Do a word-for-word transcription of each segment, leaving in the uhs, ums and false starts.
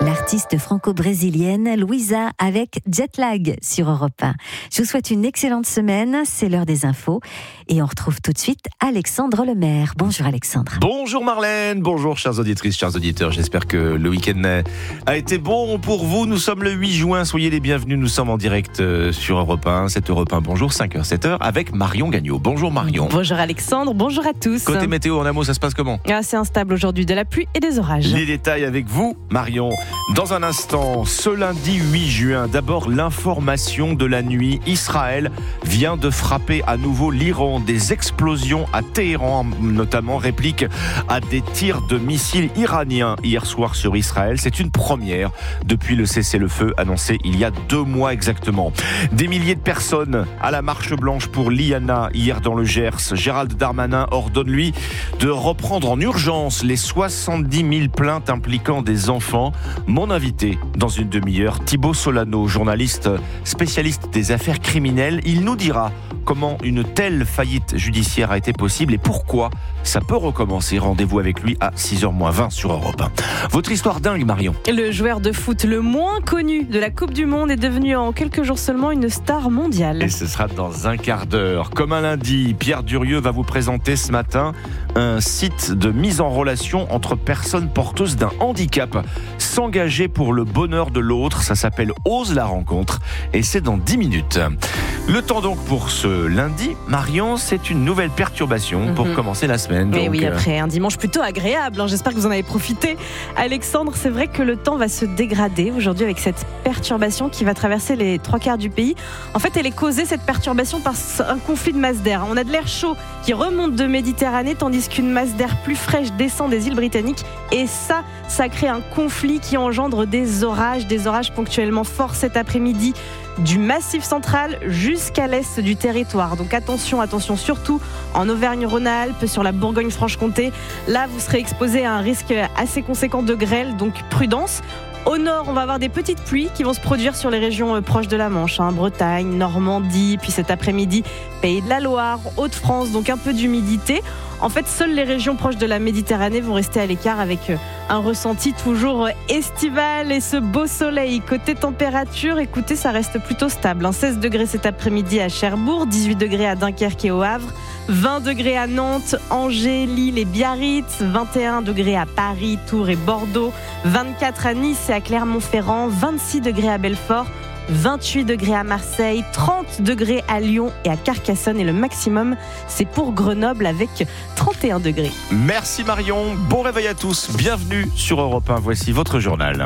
L'artiste franco-brésilienne Louisa avec Jetlag sur Europe un. Je vous souhaite une excellente semaine, c'est l'heure des infos et on retrouve tout de suite Alexandre Lemaire. Bonjour Alexandre. Bonjour Marlène, bonjour chères auditrices, chers auditeurs, j'espère que le week-end a été bon pour vous. Nous sommes le huit juin, soyez les bienvenus, nous sommes en direct sur Europe un, c'est Europe un, bonjour, cinq heures, sept heures avec Marion Gagnon. Bonjour Marion. Bonjour Alexandre, bonjour à tous. Côté météo, en un mot, ça se passe comment ? Ah, c'est instable aujourd'hui, de la pluie et des orages. Les détails avec vous Marion. Dans un instant, ce lundi huit juin, d'abord l'information de la nuit. Israël vient de frapper à nouveau l'Iran. Des explosions à Téhéran, notamment, réplique à des tirs de missiles iraniens hier soir sur Israël. C'est une première depuis le cessez-le-feu annoncé il y a deux mois exactement. Des milliers de personnes à la marche blanche pour l'I A N A hier dans le Gers. Gérald Darmanin ordonne, lui, de reprendre en urgence les soixante-dix mille plaintes impliquant des enfants. Mon invité dans une demi-heure, Thibaut Solano, journaliste spécialiste des affaires criminelles. Il nous dira comment une telle faillite judiciaire a été possible et pourquoi ça peut recommencer. Rendez-vous avec lui à six heures moins vingt sur Europe un. Votre histoire dingue, Marion. Le joueur de foot le moins connu de la Coupe du Monde est devenu en quelques jours seulement une star mondiale. Et ce sera dans un quart d'heure. Comme un lundi, Pierre Durieux va vous présenter ce matin un site de mise en relation entre personnes porteuses d'un handicap. S'engager pour le bonheur de l'autre, ça s'appelle Ose la rencontre et c'est dans dix minutes. Le temps donc pour ce lundi, Marion, c'est une nouvelle perturbation pour mm-hmm. commencer la semaine. Mais donc, oui, après un dimanche plutôt agréable, hein, j'espère que vous en avez profité. Alexandre, c'est vrai que le temps va se dégrader aujourd'hui avec cette perturbation qui va traverser les trois quarts du pays. En fait, elle est causée, cette perturbation, par un conflit de masse d'air. On a de l'air chaud qui remonte de Méditerranée, tandis qu'une masse d'air plus fraîche descend des îles britanniques. Et ça, ça crée un conflit qui engendre des orages, des orages ponctuellement forts cet après-midi, du Massif central jusqu'à l'est du territoire. Donc attention, attention surtout en Auvergne-Rhône-Alpes, sur la Bourgogne-Franche-Comté. Là, vous serez exposé à un risque assez conséquent de grêle, donc prudence. Au nord, on va avoir des petites pluies qui vont se produire sur les régions proches de la Manche, hein, Bretagne, Normandie, puis cet après-midi, Pays de la Loire, Hauts-de-France, donc un peu d'humidité. En fait, seules les régions proches de la Méditerranée vont rester à l'écart avec un ressenti toujours estival et ce beau soleil. Côté température, écoutez, ça reste plutôt stable. seize degrés cet après-midi à Cherbourg, dix-huit degrés à Dunkerque et au Havre, vingt degrés à Nantes, Angers, Lille et Biarritz, vingt et un degrés à Paris, Tours et Bordeaux, vingt-quatre à Nice et à Clermont-Ferrand, vingt-six degrés à Belfort, vingt-huit degrés à Marseille, trente degrés à Lyon et à Carcassonne et le maximum c'est pour Grenoble avec trente et un degrés. Merci Marion, bon réveil à tous, bienvenue sur Europe un, voici votre journal.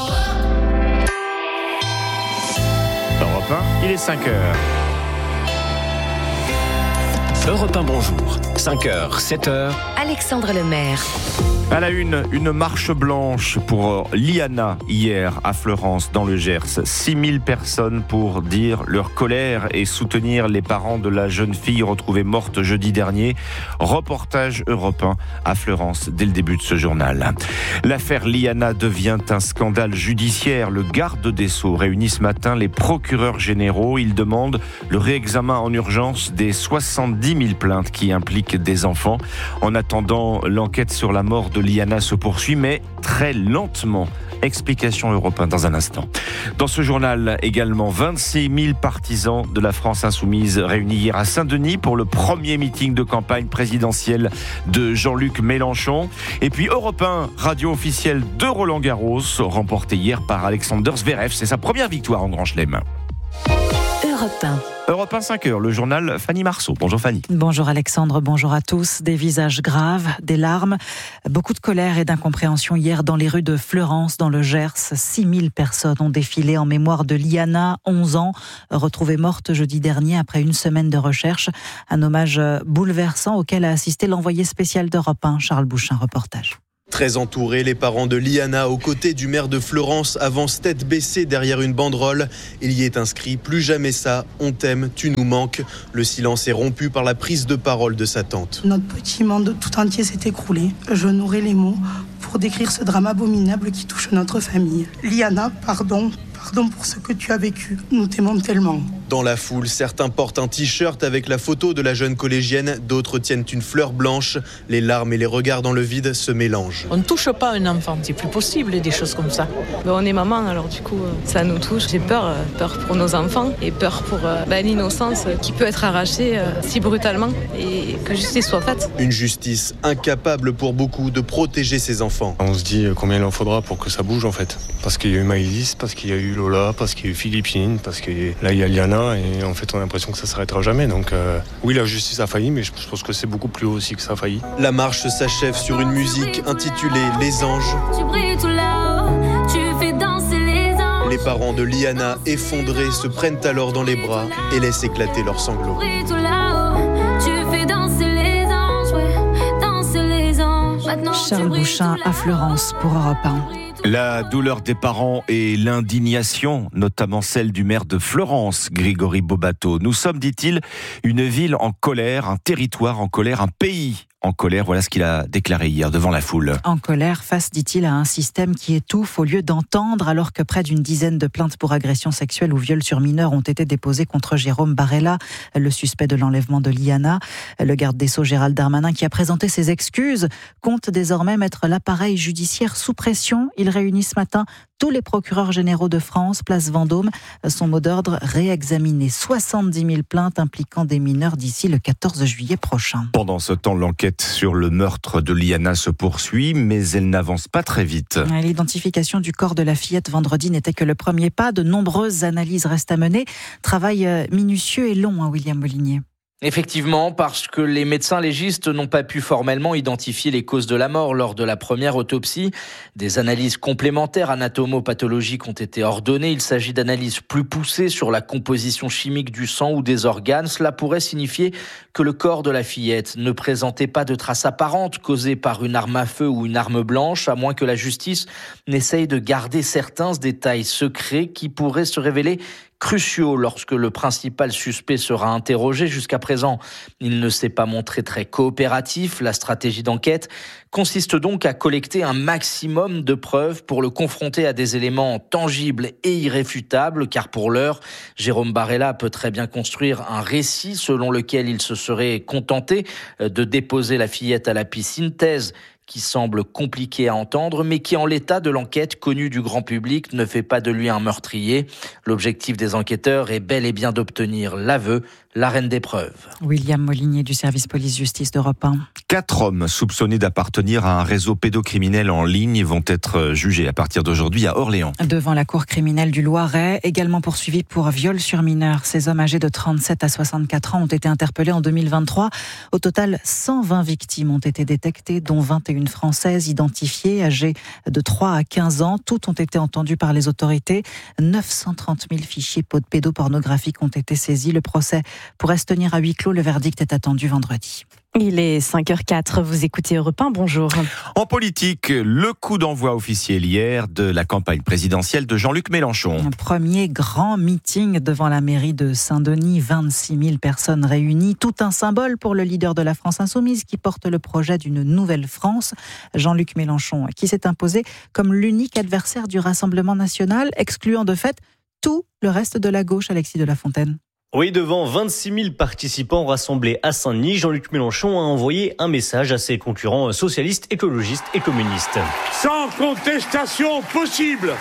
Europe un, il est cinq heures. Europe un, bonjour. cinq heures, sept heures. Alexandre Lemaire. À la une, une marche blanche pour l'I A N A hier à Fleurance dans le Gers. six mille personnes pour dire leur colère et soutenir les parents de la jeune fille retrouvée morte jeudi dernier. Reportage Europe un à Fleurance dès le début de ce journal. L'affaire l'I A N A devient un scandale judiciaire. Le garde des Sceaux réunit ce matin les procureurs généraux. Il demande le réexamen en urgence des soixante-dix mille plaintes qui impliquent des enfants. En attendant, l'enquête sur la mort de l'I A N A se poursuit, mais très lentement. Explication Europe un dans un instant. Dans ce journal également, vingt-six mille partisans de la France insoumise réunis hier à Saint-Denis pour le premier meeting de campagne présidentielle de Jean-Luc Mélenchon. Et puis Europe un, radio officielle de Roland Garros, remporté hier par Alexander Zverev. C'est sa première victoire en Grand Chelem. Europe un. Europe un, cinq heures, le journal Fanny Marceau. Bonjour Fanny. Bonjour Alexandre, bonjour à tous. Des visages graves, des larmes, beaucoup de colère et d'incompréhension hier dans les rues de Fleurance, dans le Gers. six mille personnes ont défilé en mémoire de l'I A N A, onze ans, retrouvée morte jeudi dernier après une semaine de recherche. Un hommage bouleversant auquel a assisté l'envoyé spécial d'Europe un, Charles Bouchin, reportage. Très entourés, les parents de l'I A N A aux côtés du maire de Fleurance avancent tête baissée derrière une banderole. Il y est inscrit « Plus jamais ça, on t'aime, tu nous manques ». Le silence est rompu par la prise de parole de sa tante. Notre petit monde tout entier s'est écroulé. Je nourris les mots pour décrire ce drame abominable qui touche notre famille. L'I A N A, pardon, pardon pour ce que tu as vécu. Nous t'aimons tellement. Dans la foule, certains portent un t-shirt avec la photo de la jeune collégienne, d'autres tiennent une fleur blanche. Les larmes et les regards dans le vide se mélangent. On ne touche pas un enfant, c'est plus possible des choses comme ça. Ben, on est maman, alors du coup, ça nous touche. J'ai peur, peur pour nos enfants et peur pour ben, l'innocence qui peut être arrachée euh, si brutalement et que justice soit faite. Une justice incapable pour beaucoup de protéger ses enfants. On se dit combien il en faudra pour que ça bouge en fait. Parce qu'il y a eu Maëlys, parce qu'il y a eu Lola, parce qu'il y a eu Philippine, parce que là il y a Liana et en fait on a l'impression que ça s'arrêtera jamais. Donc euh, oui, la justice a failli, mais je pense que c'est beaucoup plus haut aussi que ça a failli. La marche s'achève sur une musique intitulée Les Anges. Tu brilles tout là-haut, tu fais danser les anges. Les parents de Liana, effondrés, se prennent alors dans les bras et laissent éclater leurs sanglots. Tu brilles tout là-haut, tu fais danser les anges, ouais, danser les anges. Maintenant, Charles Bouchin à Florence pour Europe un. La douleur des parents et l'indignation, notamment celle du maire de Florence, Grégory Bobato. Nous sommes, dit-il, une ville en colère, un territoire en colère, un pays en colère. Voilà ce qu'il a déclaré hier devant la foule. En colère face, dit-il, à un système qui étouffe au lieu d'entendre, alors que près d'une dizaine de plaintes pour agression sexuelle ou viol sur mineurs ont été déposées contre Jérôme Barella, le suspect de l'enlèvement de Liana. Le garde des Sceaux Gérald Darmanin, qui a présenté ses excuses, compte désormais mettre l'appareil judiciaire sous pression. Il réunit ce matin tous les procureurs généraux de France, place Vendôme. Son mot d'ordre, réexaminer soixante-dix mille plaintes impliquant des mineurs d'ici le quatorze juillet prochain. Pendant ce temps, l'enquête sur le meurtre de Liana se poursuit, mais elle n'avance pas très vite. L'identification du corps de la fillette vendredi n'était que le premier pas. De nombreuses analyses restent à mener. Travail minutieux et long, hein, William Molinier. Effectivement, parce que les médecins légistes n'ont pas pu formellement identifier les causes de la mort lors de la première autopsie. Des analyses complémentaires anatomo-pathologiques ont été ordonnées. Il s'agit d'analyses plus poussées sur la composition chimique du sang ou des organes. Cela pourrait signifier que le corps de la fillette ne présentait pas de traces apparentes causées par une arme à feu ou une arme blanche, à moins que la justice n'essaye de garder certains détails secrets qui pourraient se révéler cruciaux lorsque le principal suspect sera interrogé. Jusqu'à présent, il ne s'est pas montré très coopératif. La stratégie d'enquête consiste donc à collecter un maximum de preuves pour le confronter à des éléments tangibles et irréfutables, car pour l'heure, Jérôme Barella peut très bien construire un récit selon lequel il se serait contenté de déposer la fillette à la piscine, thèse qui semble compliqué à entendre, mais qui, en l'état de l'enquête connue du grand public, ne fait pas de lui un meurtrier. L'objectif des enquêteurs est bel et bien d'obtenir l'aveu, l'arène des preuves. William Molinier du service police-justice d'Europe un. Quatre hommes soupçonnés d'appartenir à un réseau pédocriminel en ligne vont être jugés à partir d'aujourd'hui à Orléans. Devant la cour criminelle du Loiret, également poursuivis pour viol sur mineurs. Ces hommes âgés de trente-sept à soixante-quatre ans ont été interpellés en deux mille vingt-trois. Au total, cent vingt victimes ont été détectées, dont vingt et une françaises identifiées, âgées de trois à quinze ans. Toutes ont été entendues par les autorités. neuf cent trente mille fichiers pédopornographiques ont été saisis. Le procès pourrait se tenir à huis clos. Le verdict est attendu vendredi. Il est cinq heures quatre, vous écoutez Europe un, bonjour. En politique, le coup d'envoi officiel hier de la campagne présidentielle de Jean-Luc Mélenchon. Un premier grand meeting devant la mairie de Saint-Denis, vingt-six mille personnes réunies, tout un symbole pour le leader de la France insoumise qui porte le projet d'une nouvelle France. Jean-Luc Mélenchon, qui s'est imposé comme l'unique adversaire du Rassemblement national, excluant de fait tout le reste de la gauche, Alexis de la Fontaine. Oui, devant vingt-six mille participants rassemblés à Saint-Denis, Jean-Luc Mélenchon a envoyé un message à ses concurrents socialistes, écologistes et communistes. Sans contestation possible,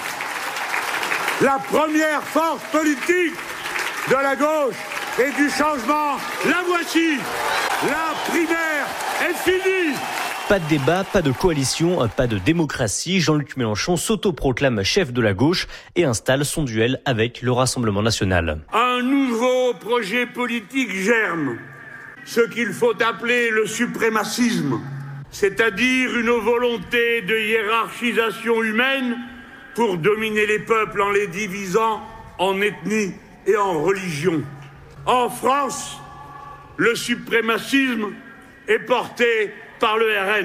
la première force politique de la gauche et du changement, la voici. La primaire est finie. Pas de débat, pas de coalition, pas de démocratie. Jean-Luc Mélenchon s'autoproclame chef de la gauche et installe son duel avec le Rassemblement national. Un nouveau projet politique germe, ce qu'il faut appeler le suprémacisme, c'est-à-dire une volonté de hiérarchisation humaine pour dominer les peuples en les divisant en ethnie et en religion. En France, le suprémacisme est porté par le R N.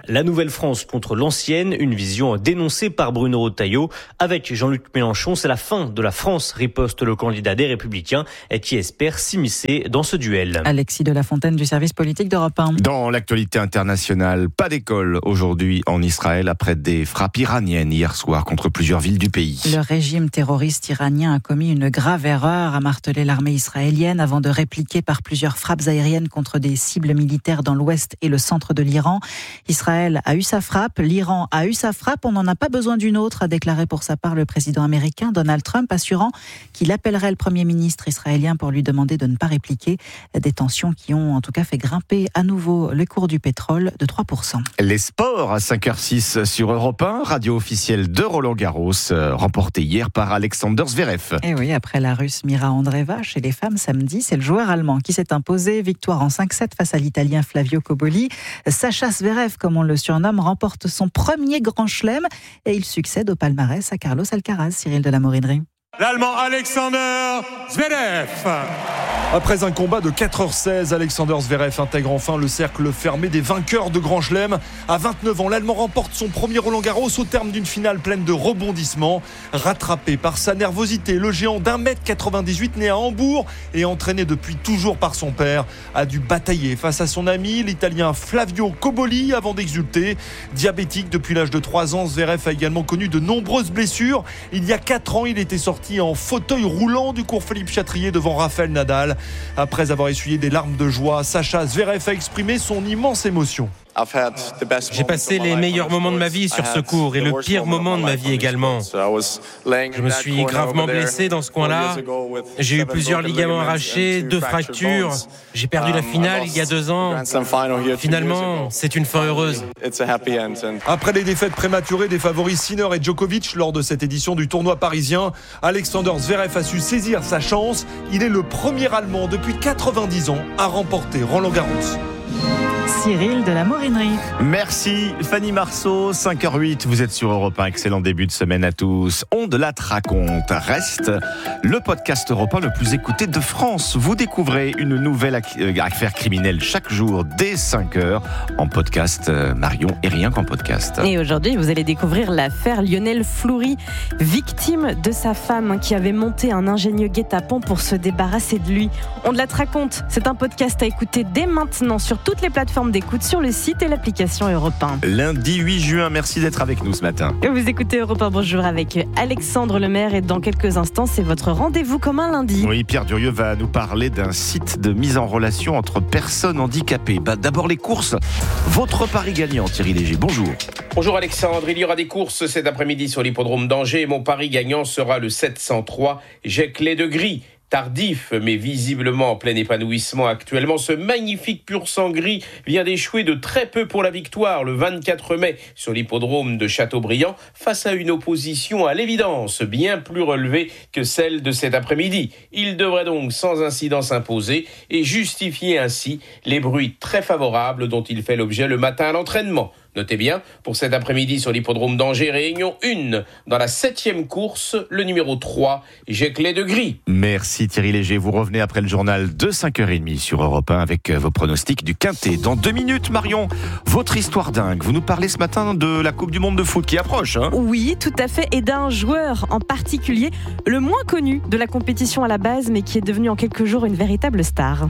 La nouvelle France contre l'ancienne, une vision dénoncée par Bruno Retailleau. Avec Jean-Luc Mélenchon, c'est la fin de la France, riposte le candidat des Républicains qui espère s'immiscer dans ce duel. Alexis de la Fontaine du service politique d'Europe un. Dans l'actualité internationale, pas d'école aujourd'hui en Israël après des frappes iraniennes hier soir contre plusieurs villes du pays. Le régime terroriste iranien a commis une grave erreur, a martelé l'armée israélienne avant de répliquer par plusieurs frappes aériennes contre des cibles militaires dans l'ouest et le centre de l'Iran. Israël a eu sa frappe, l'Iran a eu sa frappe, on n'en a pas besoin d'une autre, a déclaré pour sa part le président américain Donald Trump, assurant qu'il appellerait le premier ministre israélien pour lui demander de ne pas répliquer. Des tensions qui ont en tout cas fait grimper à nouveau le cours du pétrole de trois pour cent. Les sports à cinq heures six sur Europe un, radio officielle de Roland Garros, euh, remporté hier par Alexander Zverev. Et oui, après la Russe Mira Andreeva, chez les femmes samedi, c'est le joueur allemand qui s'est imposé. Victoire en cinq sept face à l'Italien Flavio Cobolli. Sacha Zverev, comme on le surnomme, remporte son premier grand chelem et il succède au palmarès à Carlos Alcaraz. Cyril de la Morinerie. L'Allemand Alexander Zverev. Après un combat de quatre heures seize, Alexander Zverev intègre enfin le cercle fermé des vainqueurs de Grand Chelem. À vingt-neuf ans, l'Allemand remporte son premier Roland-Garros au terme d'une finale pleine de rebondissements. Rattrapé par sa nervosité, le géant d'un mètre quatre-vingt-dix-huit né à Hambourg et entraîné depuis toujours par son père a dû batailler face à son ami, l'Italien Flavio Cobolli, avant d'exulter. Diabétique depuis l'âge de trois ans, Zverev a également connu de nombreuses blessures. Il y a quatre ans, il était sorti en fauteuil roulant du cours Philippe Chatrier devant Rafael Nadal. Après avoir essuyé des larmes de joie, Sacha Zverev a exprimé son immense émotion. J'ai passé les meilleurs moments de ma vie sur ce cours et le pire moment de ma vie également. Je me suis gravement blessé dans ce coin-là. J'ai eu plusieurs ligaments arrachés, deux fractures. J'ai perdu la finale il y a deux ans. Finalement, c'est une fin heureuse. Après les défaites prématurées des favoris Sinner et Djokovic lors de cette édition du tournoi parisien, Alexander Zverev a su saisir sa chance. Il est le premier Allemand depuis quatre-vingt-dix ans à remporter Roland-Garros. Cyril de la Morinerie. Merci Fanny Marceau, cinq heures huit, vous êtes sur Europe un, excellent début de semaine à tous. On de la raconte, reste le podcast Europe un le plus écouté de France. Vous découvrez une nouvelle affaire criminelle chaque jour dès cinq heures en podcast, Marion, et rien qu'en podcast. Et aujourd'hui, vous allez découvrir l'affaire Lionel Floury, victime de sa femme qui avait monté un ingénieux guet-apens pour se débarrasser de lui. On de la raconte, c'est un podcast à écouter dès maintenant sur toutes les plateformes d'écoute, sur le site et l'application Europe un. Lundi huit juin, merci d'être avec nous ce matin. Vous écoutez Europe un, bonjour avec Alexandre Lemaire et dans quelques instants, c'est votre rendez-vous comme un lundi. Oui, Pierre Durieux va nous parler d'un site de mise en relation entre personnes handicapées. Bah, d'abord les courses. Votre pari gagnant, Thierry Léger, bonjour. Bonjour Alexandre, il y aura des courses cet après-midi sur l'hippodrome d'Angers et mon pari gagnant sera le sept cent trois Jeclet de Gris. Tardif, mais visiblement en plein épanouissement actuellement, ce magnifique pur sang gris vient d'échouer de très peu pour la victoire le vingt-quatre mai sur l'hippodrome de Châteaubriand face à une opposition à l'évidence bien plus relevée que celle de cet après-midi. Il devrait donc sans incident s'imposer et justifier ainsi les bruits très favorables dont il fait l'objet le matin à l'entraînement. Notez bien, pour cet après-midi sur l'hippodrome d'Angers, réunion un, dans la septième course, le numéro trois, Jeclet de Gris. Merci Thierry Léger, vous revenez après le journal de cinq heures trente sur Europe un avec vos pronostics du Quintet. Dans deux minutes, Marion, votre histoire dingue. Vous nous parlez ce matin de la Coupe du Monde de foot qui approche, hein ? Oui, tout à fait, et d'un joueur en particulier, le moins connu de la compétition à la base, mais qui est devenu en quelques jours une véritable star.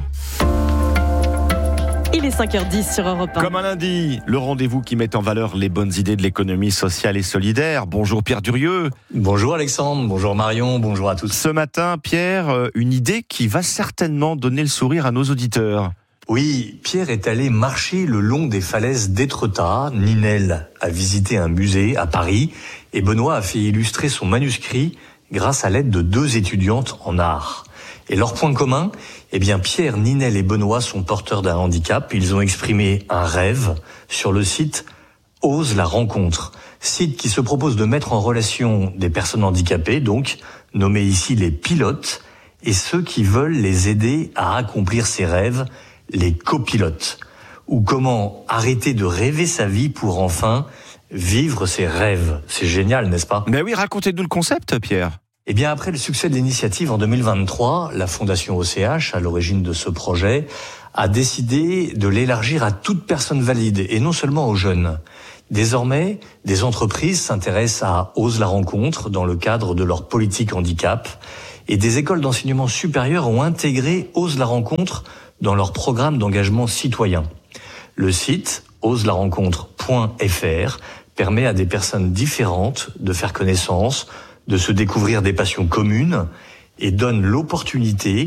Il est cinq heures dix sur Europe un. Comme un lundi, le rendez-vous qui met en valeur les bonnes idées de l'économie sociale et solidaire. Bonjour Pierre Durieux. Bonjour Alexandre, bonjour Marion, bonjour à tous. Ce matin, Pierre, une idée qui va certainement donner le sourire à nos auditeurs. Oui, Pierre est allé marcher le long des falaises d'Étretat. Ninel a visité un musée à Paris et Benoît a fait illustrer son manuscrit grâce à l'aide de deux étudiantes en art. Et leur point commun, eh bien Pierre, Ninel et Benoît sont porteurs d'un handicap. Ils ont exprimé un rêve sur le site Ose la rencontre, site qui se propose de mettre en relation des personnes handicapées, donc nommés ici les pilotes, et ceux qui veulent les aider à accomplir ces rêves, les copilotes. Ou comment arrêter de rêver sa vie pour enfin vivre ses rêves. C'est génial, n'est-ce pas ? Mais oui, racontez-nous le concept, Pierre. Eh bien, après le succès de l'initiative en deux mille vingt-trois, la Fondation O C H, à l'origine de ce projet, a décidé de l'élargir à toute personne valide et non seulement aux jeunes. Désormais, des entreprises s'intéressent à Ose la rencontre dans le cadre de leur politique handicap et des écoles d'enseignement supérieur ont intégré Ose la rencontre dans leur programme d'engagement citoyen. Le site ose la rencontre point f r permet à des personnes différentes de faire connaissance, de se découvrir des passions communes et donne l'opportunité